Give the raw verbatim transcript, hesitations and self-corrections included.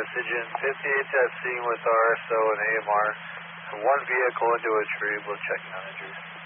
Oxygen fifty-eight at scene with R S O and A M R. One vehicle into a tree, we're checking on injuries.